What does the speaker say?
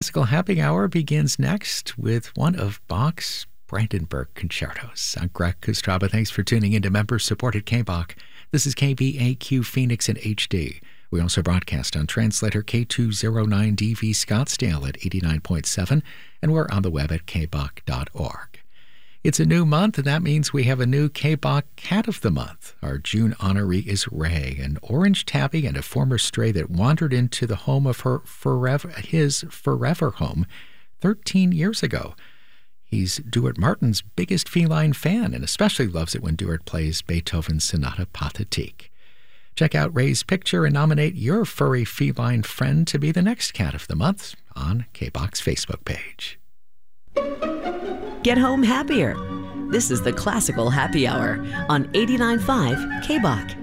Classical Happy Hour begins next with one of Bach's Brandenburg concertos. I'm Greg Kostraba. Thanks for tuning in to member-supported K-Bach. This is KBAQ Phoenix in HD. We also broadcast on translator K209DV Scottsdale at 89.7, and we're on the web at kbach.org. It's a new month, and that means we have a new K-Bach Cat of the Month. Our June honoree is Ray, an orange tabby and a former stray that wandered into the home of his forever home 13 years ago. He's Duart Martin's biggest feline fan and especially loves it when Duart plays Beethoven's Sonata Pathétique. Check out Ray's picture and nominate your furry feline friend to be the next Cat of the Month on K-Bach's Facebook page. Get home happier. This is the Classical Happy Hour on 89.5 K-Bach.